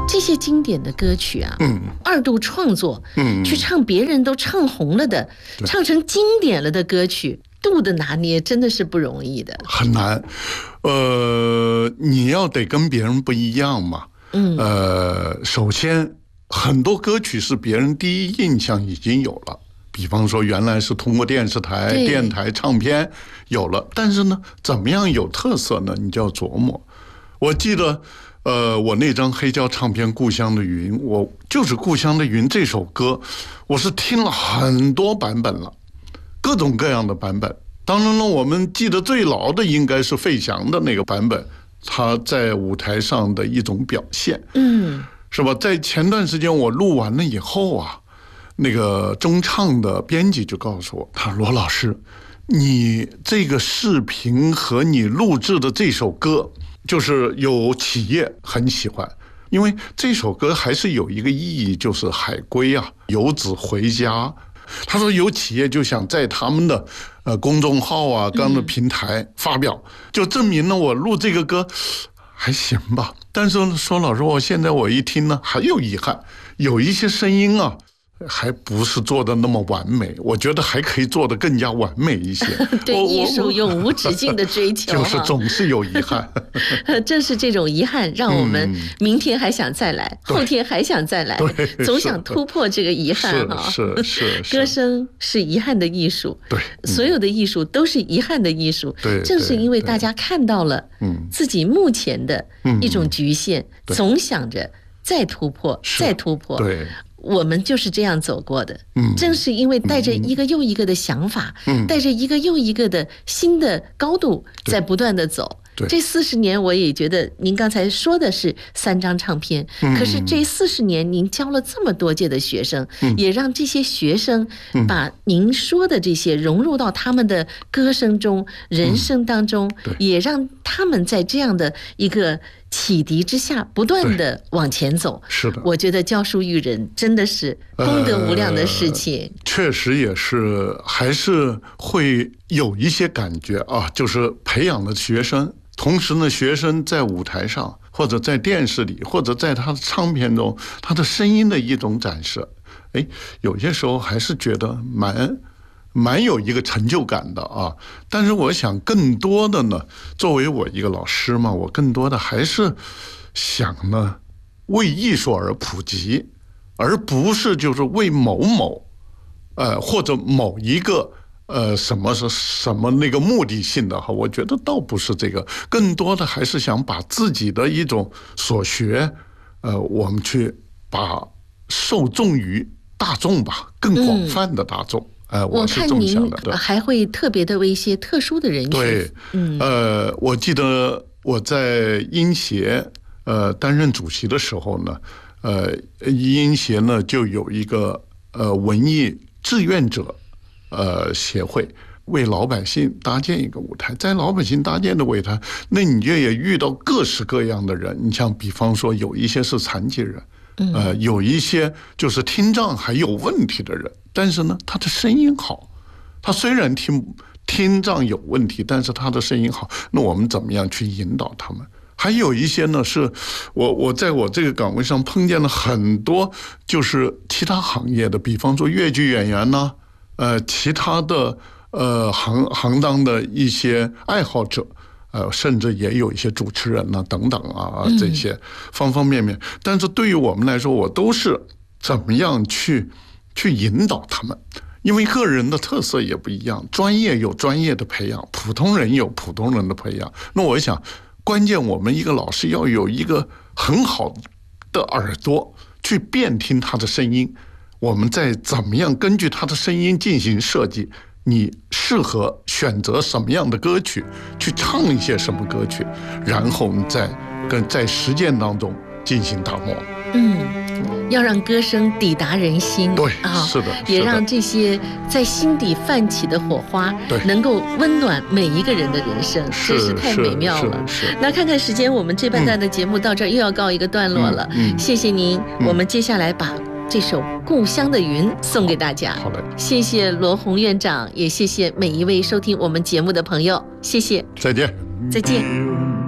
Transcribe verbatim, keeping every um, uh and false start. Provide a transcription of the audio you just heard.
这些经典的歌曲啊， 嗯， 二度创作， 嗯， 去唱别人都唱红了的，唱成经典了的歌曲，度的拿捏真的是不容易的， 很难。呃，你要得跟别人不一样嘛。嗯，呃，首先很多歌曲是别人第一印象已经有了，比方说原来是通过电视台、电台、唱片有了，但是呢，怎么样有特色呢？你就要琢磨。我记得。呃，我那张黑胶唱片《故乡的云》，我就是《故乡的云》这首歌，我是听了很多版本了，各种各样的版本。当然了，我们记得最牢的应该是费翔的那个版本，他在舞台上的一种表现，嗯，是吧？在前段时间我录完了以后啊，那个中唱的编辑就告诉我，他说：“罗老师，你这个视频和你录制的这首歌。”就是有企业很喜欢，因为这首歌还是有一个意义，就是海归啊，游子回家。他说有企业就想在他们的呃公众号啊、刚的平台发表，就证明了我录这个歌还行吧。但是说老实话，我现在我一听呢，还有遗憾，有一些声音啊。还不是做的那么完美，我觉得还可以做得更加完美一些。 对艺术有无止境的追求， 就是总是有遗憾。 正是这种遗憾，让我们明天还想再来，嗯、后天还想再来，总想突破这个遗憾哈。 是是是， 歌声是遗憾的艺术， 对， 所有的艺术都是遗憾的艺术。 对， 正是因为大家看到了自己目前的一种局限，总想着再突破，再突破。 对。 我们就是这样走过的，嗯，正是因为带着一个又一个的想法，嗯，带着一个又一个的新的高度，在不断的走。这四十年，我也觉得您刚才说的是三张唱片，嗯、可是这四十年您教了这么多届的学生，嗯、也让这些学生把您说的这些融入到他们的歌声中、人生当中，嗯、也让他们在这样的一个启迪之下，不断的往前走。 是的， 我觉得教书育人真的是功德无量的事情。呃、 确实也是，还是会有一些感觉啊，就是培养了学生。同时呢，学生在舞台上，或者在电视里，或者在他的唱片中，他的声音的一种展示，哎，有些时候还是觉得蛮蛮有一个成就感的啊。但是我想，更多的呢，作为我一个老师嘛，我更多的还是想呢，为艺术而普及，而不是就是为某某，呃，或者某一个。呃，什么是什么那个目的性的哈？我觉得倒不是这个，更多的还是想把自己的一种所学，呃，我们去把受众于大众吧，更广泛的大众。嗯、呃，我是这么想的。 我看您还会特别的为一些特殊的人群。 对，嗯，呃，我记得我在音协呃担任主席的时候呢，呃，音协呢就有一个呃文艺志愿者。呃，协会为老百姓搭建一个舞台，在老百姓搭建的舞台，那你就也遇到各式各样的人。你像比方说，有一些是残疾人，呃，有一些就是听障还有问题的人，但是呢，他的声音好，他虽然听听障有问题，但是他的声音好，那我们怎么样去引导他们？还有一些呢，是我我在我这个岗位上碰见了很多，就是其他行业的，比方说越剧演员呢。呃，其他的呃行行当的一些爱好者，呃，甚至也有一些主持人呢等等啊，这些方方面面。但是对于我们来说，我都是怎么样去去引导他们，因为个人的特色也不一样，专业有专业的培养，普通人有普通人的培养。那我想，关键我们一个老师要有一个很好的耳朵去辨听他的声音。我们再怎么样根据他的声音进行设计，你适合选择什么样的歌曲，去唱一些什么歌曲，然后你再跟在实践当中进行打磨。 嗯，要让歌声抵达人心， 对啊，是的， 也让这些在心底泛起的火花，对，能够温暖每一个人的人生，真是太美妙了。那看看时间，我们这半段的节目到这儿又要告一个段落了。嗯嗯、谢谢您，嗯、我们接下来把这首《故乡的云》送给大家。 好的， 谢谢罗洪院长，也谢谢每一位收听我们节目的朋友，谢谢， 再见， 再见。